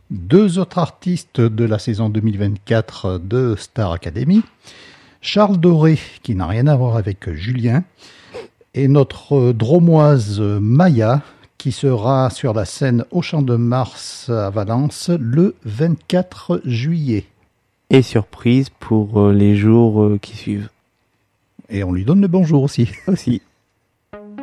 Deux autres artistes de la saison 2024 de Star Academy. Charles Doré, qui n'a rien à voir avec Julien, et notre dromoise Maya, qui sera sur la scène au Champ de Mars à Valence le 24 juillet. Et surprise pour les jours qui suivent. Et on lui donne le bonjour aussi. Aussi.